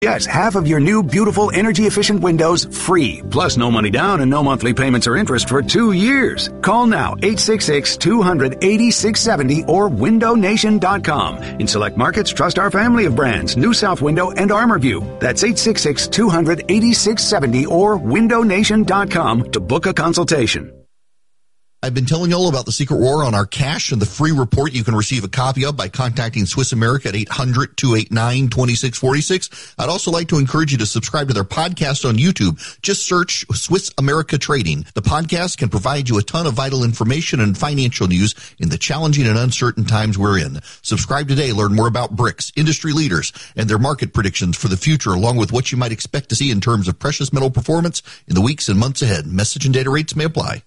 Yes, half of your new, beautiful, energy-efficient windows free. Plus, no money down and no monthly payments or interest for 2 years. Call now, 866-200-8670 or windownation.com. In select markets, trust our family of brands, New South Window and ArmorView. That's 866-200-8670 or windownation.com to book a consultation. I've been telling you all about the Secret War on our cash and the free report you can receive a copy of by contacting Swiss America at 800-289-2646. I'd also like to encourage you to subscribe to their podcast on YouTube. Just search Swiss America Trading. The podcast can provide you a ton of vital information and financial news in the challenging and uncertain times we're in. Subscribe today. Learn more about BRICS, industry leaders, and their market predictions for the future, along with what you might expect to see in terms of precious metal performance in the weeks and months ahead. Message and data rates may apply.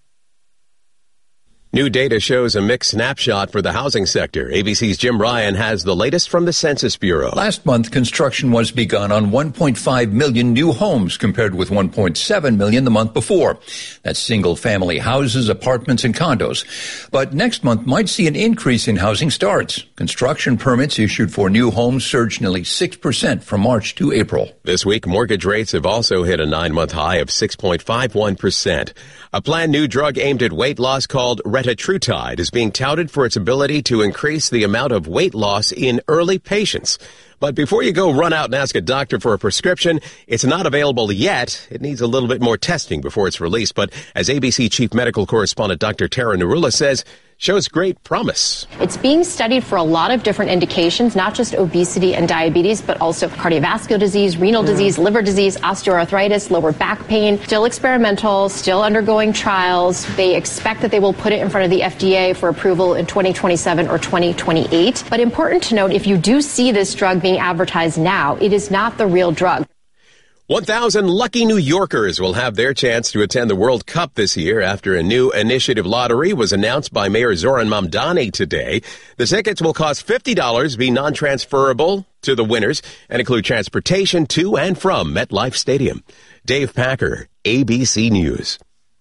New data shows a mixed snapshot for the housing sector. ABC's Jim Ryan has the latest from the Census Bureau. Last month, construction was begun on 1.5 million new homes compared with 1.7 million the month before. That's single-family houses, apartments, and condos. But next month might see an increase in housing starts. Construction permits issued for new homes surged nearly 6% from March to April. This week, mortgage rates have also hit a 9-month high of 6.51%. A planned new drug aimed at weight loss called retatrutide is being touted for its ability to increase the amount of weight loss in early patients. But before you go run out and ask a doctor for a prescription, it's not available yet. It needs a little bit more testing before it's released. But as ABC Chief Medical Correspondent Dr. Tara Narula says, shows great promise. It's being studied for a lot of different indications, not just obesity and diabetes, but also cardiovascular disease, renal disease, liver disease, osteoarthritis, lower back pain. Still experimental, still undergoing trials. They expect that they will put it in front of the FDA for approval in 2027 or 2028. But important to note, if you do see this drug being advertised now, it is not the real drug. 1,000 lucky New Yorkers will have their chance to attend the World Cup this year after a new initiative lottery was announced by Mayor Zoran Mamdani today. The tickets will cost $50, be non-transferable to the winners, and include transportation to and from MetLife Stadium. Dave Packer, ABC News.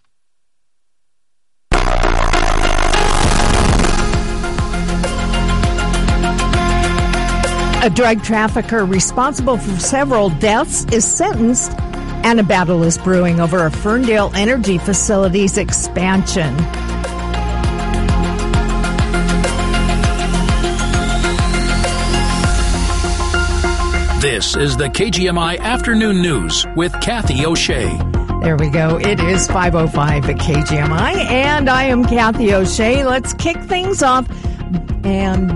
A drug trafficker responsible for several deaths is sentenced, and a battle is brewing over a Ferndale Energy facility's expansion. This is the KGMI Afternoon News with Kathy O'Shea. There we go. It is 5:05 at KGMI, and I am Kathy O'Shea. Let's kick things off and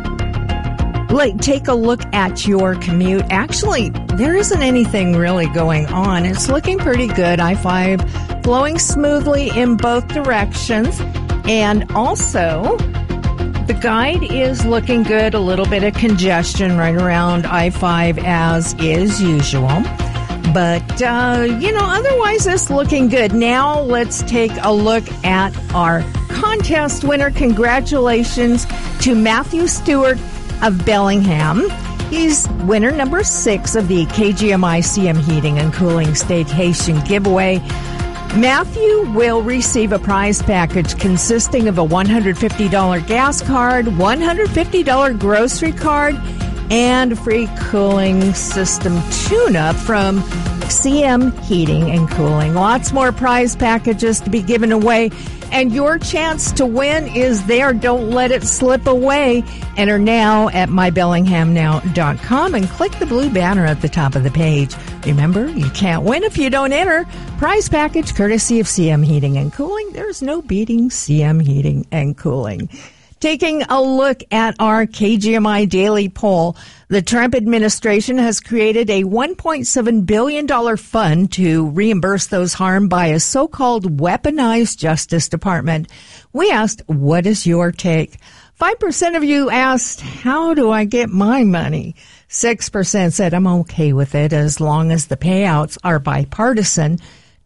take a look at your commute. Actually, there isn't anything really going on. It's looking pretty good. I-5 flowing smoothly in both directions. And also, the guide is looking good. A little bit of congestion right around I-5 as is usual. But, otherwise it's looking good. Now let's take a look at our contest winner. Congratulations to Matthew Stewart of Bellingham. He's winner number 6 of the KGMI CM Heating and Cooling Staycation giveaway. Matthew will receive a prize package consisting of a $150 gas card, $150 grocery card, and a free cooling system tune-up from CM Heating and Cooling. Lots more prize packages to be given away, and your chance to win is there. Don't let it slip away. Enter now at mybellinghamnow.com and click the blue banner at the top of the page. Remember, you can't win if you don't enter. Prize package courtesy of CM Heating and Cooling. There's no beating CM Heating and Cooling. Taking a look at our KGMI daily poll, the Trump administration has created a $1.7 billion fund to reimburse those harmed by a so-called weaponized Justice Department. We asked, what is your take? 5% of you asked, how do I get my money? 6% said, I'm okay with it as long as the payouts are bipartisan.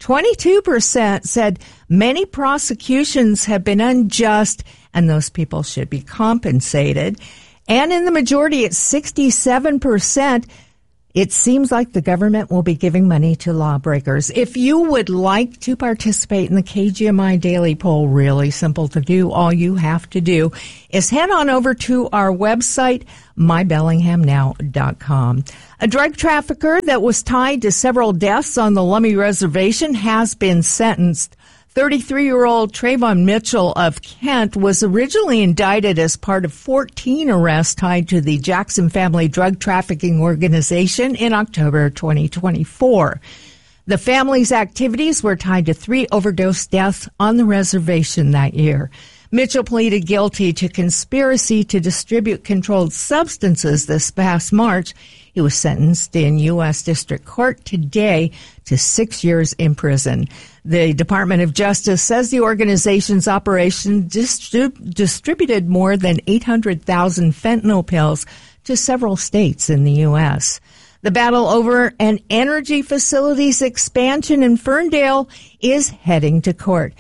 22% said many prosecutions have been unjust and those people should be compensated. And in the majority, at 67%, It seems like the government will be giving money to lawbreakers. If you would like to participate in the KGMI Daily Poll, really simple to do. All you have to do is head on over to our website, mybellinghamnow.com. A drug trafficker that was tied to several deaths on the Lummi Reservation has been sentenced. 33-year-old Trayvon Mitchell of Kent was originally indicted as part of 14 arrests tied to the Jackson Family Drug Trafficking Organization in October 2024. The family's activities were tied to 3 overdose deaths on the reservation that year. Mitchell pleaded guilty to conspiracy to distribute controlled substances this past March. He was sentenced in U.S. District Court today to 6 years in prison. The Department of Justice says the organization's operation distributed more than 800,000 fentanyl pills to several states in the U.S. The battle over an energy facilities expansion in Ferndale is heading to court.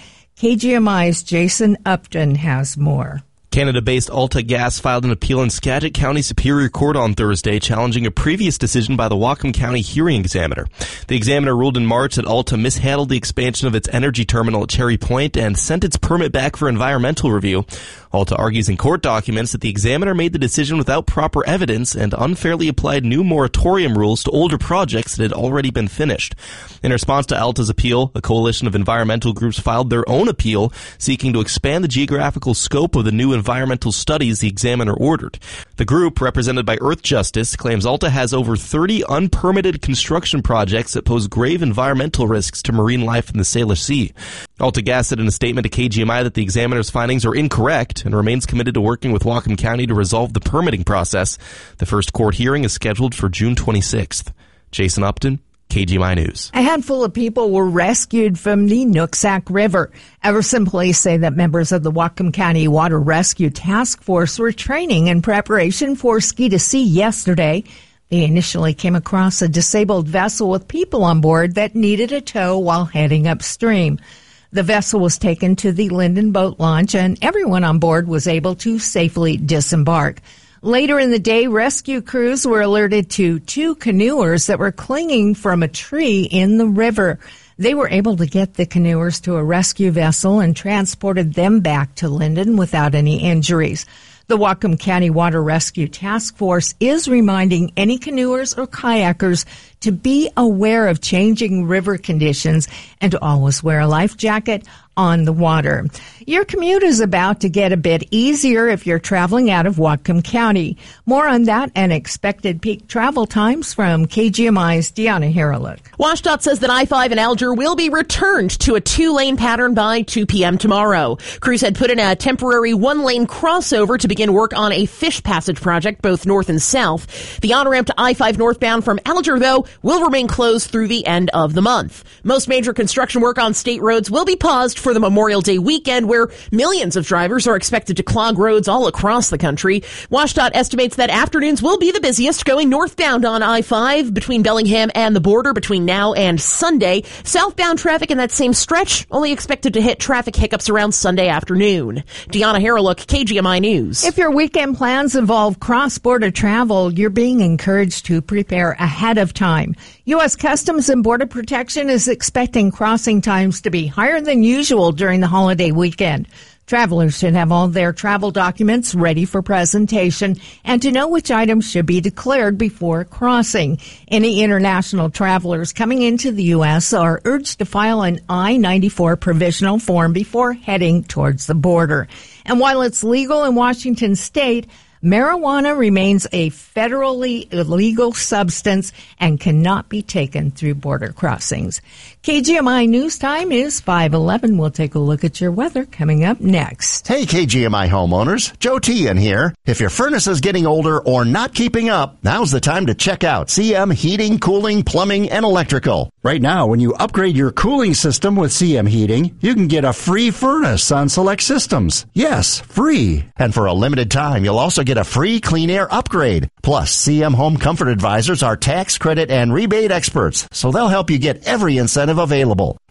KGMI's Jason Upton has more. Canada-based AltaGas filed an appeal in Skagit County Superior Court on Thursday, challenging a previous decision by the Whatcom County hearing examiner. The examiner ruled in March that Alta mishandled the expansion of its energy terminal at Cherry Point and sent its permit back for environmental review. Alta argues in court documents that the examiner made the decision without proper evidence and unfairly applied new moratorium rules to older projects that had already been finished. In response to Alta's appeal, a coalition of environmental groups filed their own appeal, seeking to expand the geographical scope of the new environmental studies the examiner ordered. The group, represented by Earth Justice, claims Alta has over 30 unpermitted construction projects that pose grave environmental risks to marine life in the Salish Sea. AltaGas said in a statement to KGMI that the examiner's findings are incorrect and remains committed to working with Whatcom County to resolve the permitting process. The first court hearing is scheduled for June 26th. Jason Upton, KGMI News. A handful of people were rescued from the Nooksack River. Everson police say that members of the Whatcom County Water Rescue Task Force were training in preparation for Ski to Sea yesterday. They initially came across a disabled vessel with people on board that needed a tow while heading upstream. The vessel was taken to the Linden boat launch, and everyone on board was able to safely disembark. Later in the day, rescue crews were alerted to 2 canoers that were clinging from a tree in the river. They were able to get the canoers to a rescue vessel and transported them back to Linden without any injuries. The Whatcom County Water Rescue Task Force is reminding any canoers or kayakers to be aware of changing river conditions and to always wear a life jacket on the water. Your commute is about to get a bit easier if you're traveling out of Whatcom County. More on that and expected peak travel times from KGMI's Deanna Haralick. WashDOT says that I-5 in Alger will be returned to a 2-lane pattern by 2 p.m. tomorrow. Crews had put in a temporary 1-lane crossover to begin work on a fish passage project both north and south. The on-ramp to I-5 northbound from Alger, though, will remain closed through the end of the month. Most major construction work on state roads will be paused for the Memorial Day weekend, where millions of drivers are expected to clog roads all across the country. WashDOT estimates that afternoons will be the busiest going northbound on I-5 between Bellingham and the border between now and Sunday. Southbound traffic in that same stretch only expected to hit traffic hiccups around Sunday afternoon. Deanna Haralick, KGMI News. If your weekend plans involve cross-border travel, you're being encouraged to prepare ahead of time. U.S. Customs and Border Protection is expecting crossing times to be higher than usual during the holiday weekend. Travelers should have all their travel documents ready for presentation and to know which items should be declared before crossing. Any international travelers coming into the U.S. are urged to file an I-94 provisional form before heading towards the border. And while it's legal in Washington state, marijuana remains a federally illegal substance and cannot be taken through border crossings. KGMI News Time is 5:11. We'll take a look at your weather coming up next. Hey, KGMI homeowners. Joe Tian here. If your furnace is getting older or not keeping up, now's the time to check out CM Heating, Cooling, Plumbing, and Electrical. Right now, when you upgrade your cooling system with CM Heating, you can get a free furnace on select systems. Yes, free. And for a limited time, you'll also get a free clean air upgrade. Plus, CM Home Comfort Advisors are tax credit and rebate experts, so they'll help you get every incentive available.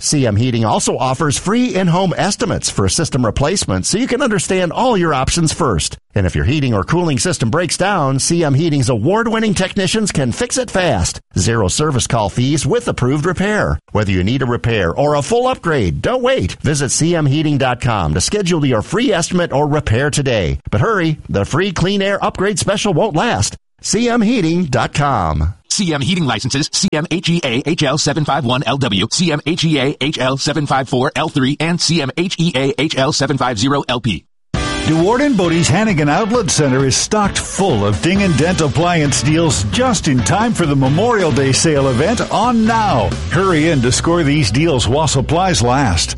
CM Heating also offers free in-home estimates for a system replacement so you can understand all your options first. And if your heating or cooling system breaks down, CM Heating's award-winning technicians can fix it fast. 0 service call fees with approved repair. Whether you need a repair or a full upgrade, don't wait. Visit cmheating.com to schedule your free estimate or repair today. But hurry, the free clean air upgrade special won't last. cmheating.com. CM Heating licenses CMHEA HL751LW, CMHEA HL754L3, and CMHEA HL750LP. DeWarden Bodie's Hannigan Outlet Center is stocked full of ding and dent appliance deals just in time for the Memorial Day sale event on now. Hurry in to score these deals while supplies last.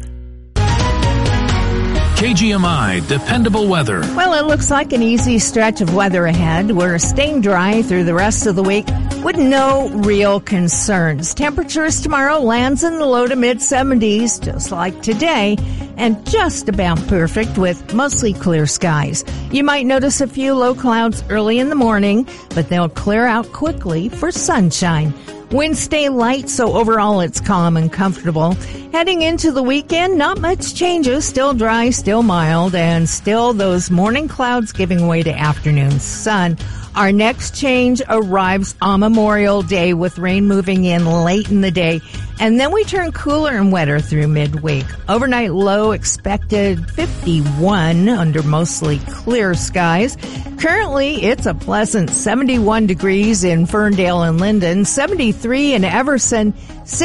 KGMI Dependable Weather. Well, it looks like an easy stretch of weather ahead. We're staying dry through the rest of the week with no real concerns. Temperatures tomorrow lands in the low to mid 70s, just like today, and just about perfect with mostly clear skies. You might notice a few low clouds early in the morning, but they'll clear out quickly for sunshine. Winds stay light, so overall it's calm and comfortable. Heading into the weekend, not much changes. Still dry, still mild, and still those morning clouds giving way to afternoon sun. Our next change arrives on Memorial Day with rain moving in late in the day, and then we turn cooler and wetter through midweek. Overnight low expected 51 under mostly clear skies. Currently, it's a pleasant 71 degrees in Ferndale and Linden, 73 in Everson,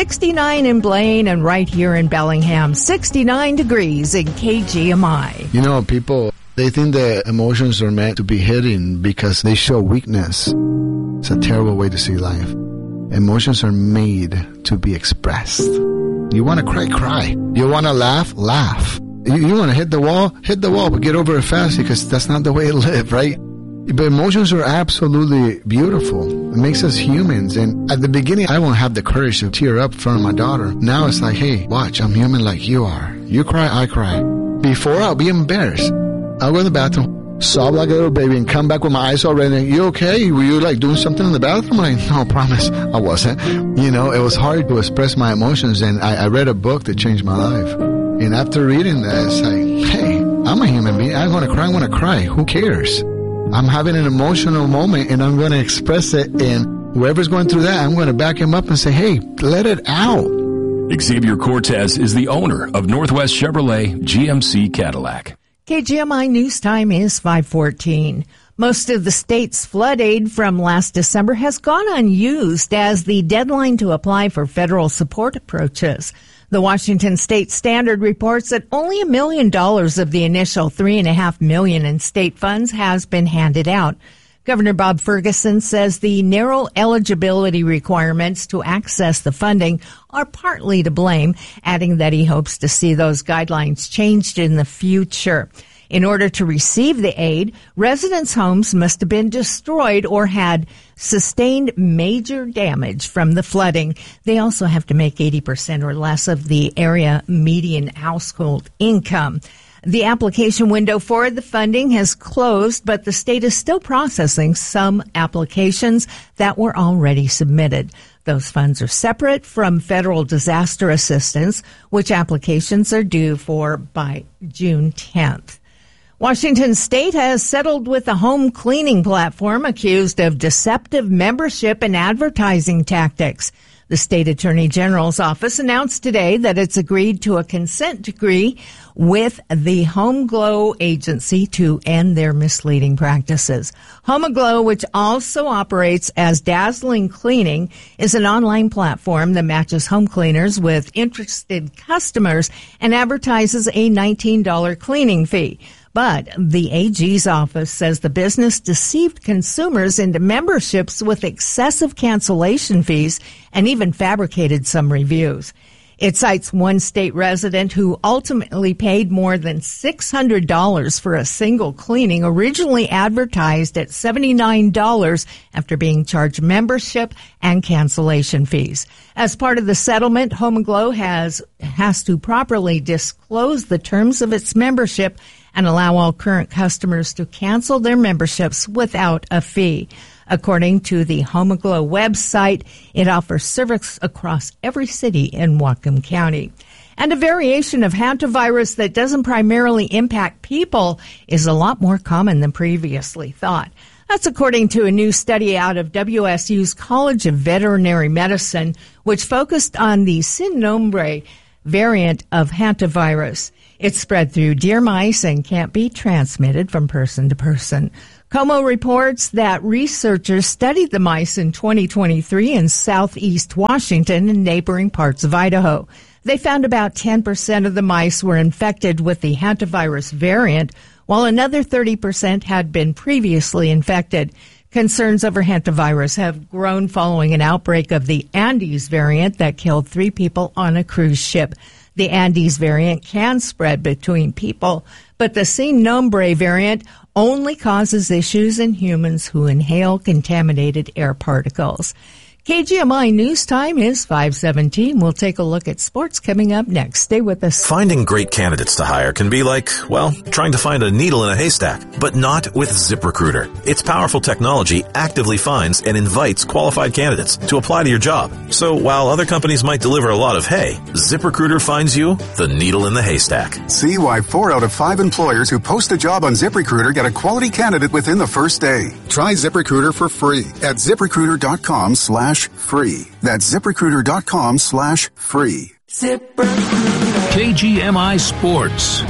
69 in Blaine, and right here in Bellingham, 69 degrees in KGMI. You know, people, they think that emotions are meant to be hidden because they show weakness. It's a terrible way to see life. Emotions are made to be expressed. You want to cry, cry. You want to laugh, laugh. You want to hit the wall, but get over it fast because that's not the way to live, right? But emotions are absolutely beautiful. It makes us humans. And at the beginning, I won't have the courage to tear up in front of my daughter. Now it's like, hey, watch, I'm human like you are. You cry, I cry. Before, I'll be embarrassed. I'll go to the bathroom, sob like a little baby, and come back with my eyes all red. And you okay? Were you like doing something in the bathroom? I'm like, no, promise, I wasn't. You know, it was hard to express my emotions. And I read a book that changed my life. And after reading that, it's like, hey, I'm a human being. I'm going to cry. I want to cry. Who cares? I'm having an emotional moment and I'm going to express it. And whoever's going through that, I'm going to back him up and say, hey, let it out. Xavier Cortez is the owner of Northwest Chevrolet GMC Cadillac. KGMI News Time is 5:14. Most of the state's flood aid from last December has gone unused as the deadline to apply for federal support approaches. The Washington State Standard reports that only $1 million of the initial $3.5 million in state funds has been handed out. Governor Bob Ferguson says the narrow eligibility requirements to access the funding are partly to blame, adding that he hopes to see those guidelines changed in the future. In order to receive the aid, residents' homes must have been destroyed or had sustained major damage from the flooding. They also have to make 80% or less of the area median household income. The application window for the funding has closed, but the state is still processing some applications that were already submitted. Those funds are separate from federal disaster assistance, which applications are due for by June 10th. Washington State has settled with a home cleaning platform accused of deceptive membership and advertising tactics. The state attorney general's office announced today that it's agreed to a consent decree with the Home Glow agency to end their misleading practices. Home Glow, which also operates as Dazzling Cleaning, is an online platform that matches home cleaners with interested customers and advertises a $19 cleaning fee. But the AG's office says the business deceived consumers into memberships with excessive cancellation fees and even fabricated some reviews. It cites one state resident who ultimately paid more than $600 for a single cleaning, originally advertised at $79 after being charged membership and cancellation fees. As part of the settlement, Home Glow has to properly disclose the terms of its membership and allow all current customers to cancel their memberships without a fee. According to the HomeAglow website, it offers service across every city in Whatcom County. And a variation of hantavirus that doesn't primarily impact people is a lot more common than previously thought. That's according to a new study out of WSU's College of Veterinary Medicine, which focused on the Sin Nombre variant of hantavirus. It's spread through deer mice and can't be transmitted from person to person. Como reports that researchers studied the mice in 2023 in southeast Washington and neighboring parts of Idaho. They found about 10% of the mice were infected with the hantavirus variant, while another 30% had been previously infected. Concerns over hantavirus have grown following an outbreak of the Andes variant that killed 3 people on a cruise ship. The Andes variant can spread between people, but the Sin Nombre variant only causes issues in humans who inhale contaminated air particles. KGMI News Time is 5:17. We'll take a look at sports coming up next. Stay with us. Finding great candidates to hire can be like, well, trying to find a needle in a haystack, but not with ZipRecruiter. Its powerful technology actively finds and invites qualified candidates to apply to your job. So while other companies might deliver a lot of hay, ZipRecruiter finds you the needle in the haystack. See why 4 out of 5 employers who post a job on ZipRecruiter get a quality candidate within the first day. Try ZipRecruiter for free at ZipRecruiter.com/free. That's ZipRecruiter.com/free. KGMI Sports.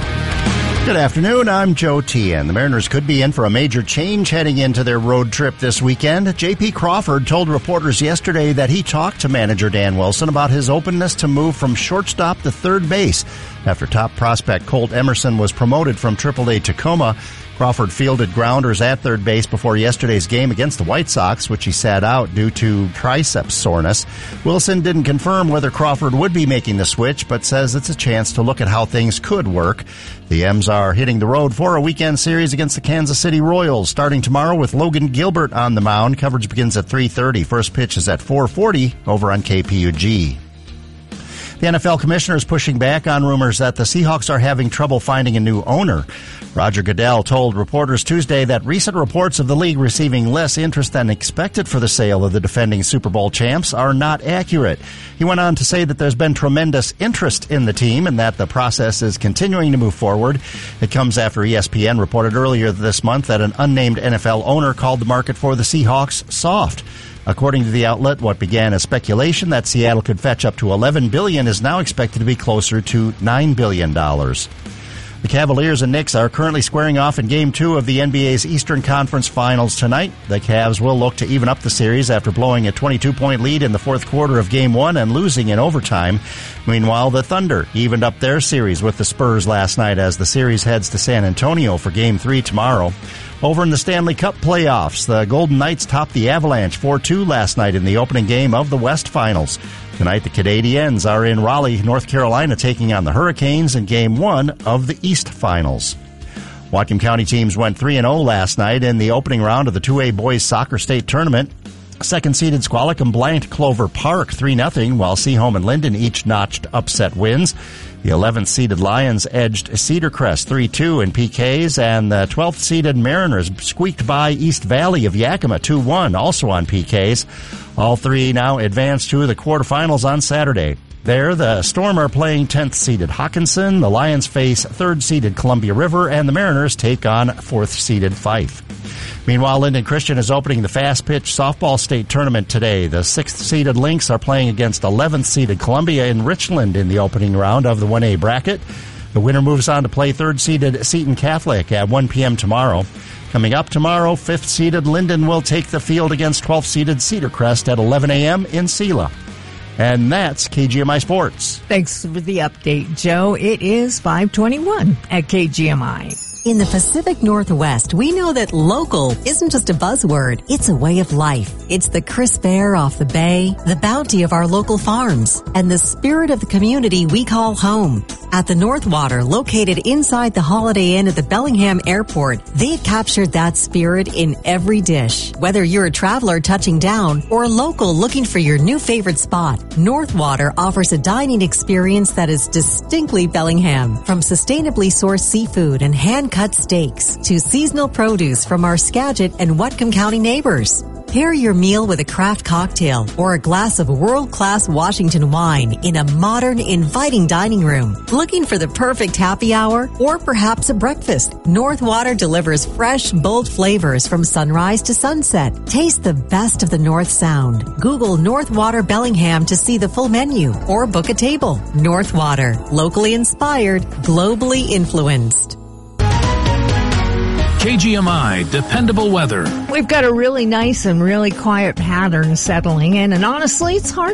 Good afternoon, I'm Joe Tian. The Mariners could be in for a major change heading into their road trip this weekend. J.P. Crawford told reporters yesterday that he talked to manager Dan Wilson about his openness to move from shortstop to third base after top prospect Colt Emerson was promoted from AAA Tacoma. Crawford fielded grounders at third base before yesterday's game against the White Sox, which he sat out due to tricep soreness. Wilson didn't confirm whether Crawford would be making the switch, but says it's a chance to look at how things could work. The M's are hitting the road for a weekend series against the Kansas City Royals, starting tomorrow with Logan Gilbert on the mound. Coverage begins at 3:30. First pitch is at 4:40 over on KPUG. The NFL commissioner is pushing back on rumors that the Seahawks are having trouble finding a new owner. Roger Goodell told reporters Tuesday that recent reports of the league receiving less interest than expected for the sale of the defending Super Bowl champs are not accurate. He went on to say that there's been tremendous interest in the team and that the process is continuing to move forward. It comes after ESPN reported earlier this month that an unnamed NFL owner called the market for the Seahawks soft. According to the outlet, what began as speculation that Seattle could fetch up to $11 billion is now expected to be closer to $9 billion. The Cavaliers and Knicks are currently squaring off in Game 2 of the NBA's Eastern Conference Finals tonight. The Cavs will look to even up the series after blowing a 22-point lead in the fourth quarter of Game 1 and losing in overtime. Meanwhile, the Thunder evened up their series with the Spurs last night as the series heads to San Antonio for Game 3 tomorrow. Over in the Stanley Cup playoffs, the Golden Knights topped the Avalanche 4-2 last night in the opening game of the West Finals. Tonight, the Canadiens are in Raleigh, North Carolina, taking on the Hurricanes in Game 1 of the East Finals. Whatcom County teams went 3-0 last night in the opening round of the 2A Boys Soccer State Tournament. Second-seeded Squalicum blanked Clover Park 3-0, while Seaholm and Linden each notched upset wins. The 11th-seeded Lions edged Cedar Crest 3-2 in PKs, and the 12th-seeded Mariners squeaked by East Valley of Yakima 2-1, also on PKs. All three now advance to the quarterfinals on Saturday. There, the Storm are playing 10th-seeded Hawkinson, the Lions face 3rd-seeded Columbia River, and the Mariners take on 4th-seeded Fife. Meanwhile, Linden Christian is opening the fast-pitch softball state tournament today. The 6th-seeded Lynx are playing against 11th-seeded Columbia in Richland in the opening round of the 1A bracket. The winner moves on to play 3rd-seeded Seton Catholic at 1 p.m. tomorrow. Coming up tomorrow, 5th-seeded Linden will take the field against 12th-seeded Cedar Crest at 11 a.m. in Sela. And that's KGMI Sports. Thanks for the update, Joe. It is 5:21 at KGMI. In the Pacific Northwest, we know that local isn't just a buzzword. It's a way of life. It's the crisp air off the bay, the bounty of our local farms, and the spirit of the community we call home. At the Northwater, located inside the Holiday Inn at the Bellingham Airport, they've captured that spirit in every dish. Whether you're a traveler touching down or a local looking for your new favorite spot, Northwater offers a dining experience that is distinctly Bellingham. From sustainably sourced seafood and hand-cut cut steaks to seasonal produce from our Skagit and Whatcom County neighbors. Pair your meal with a craft cocktail or a glass of world-class Washington wine in a modern, inviting dining room. Looking for the perfect happy hour or perhaps a breakfast? Northwater delivers fresh, bold flavors from sunrise to sunset. Taste the best of the North Sound. Google Northwater Bellingham to see the full menu or book a table. Northwater, locally inspired, globally influenced. KGMI Dependable Weather. We've got a really nice and really quiet pattern settling in, and honestly, it's hard